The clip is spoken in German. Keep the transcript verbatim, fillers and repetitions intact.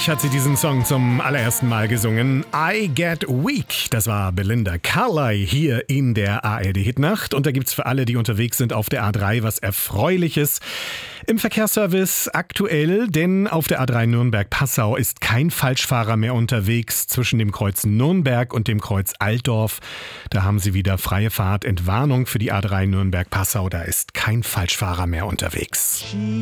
neulich hat sie diesen Song zum allerersten Mal gesungen. I Get Weak. Das war Belinda Carlisle hier in der A R D-Hitnacht. Und da gibt's für alle, die unterwegs sind auf der A drei, was Erfreuliches im Verkehrsservice aktuell. Denn auf der A drei Nürnberg-Passau ist kein Falschfahrer mehr unterwegs zwischen dem Kreuz Nürnberg und dem Kreuz Altdorf. Da haben sie wieder freie Fahrt. Entwarnung für die A drei Nürnberg-Passau. Da ist kein Falschfahrer mehr unterwegs.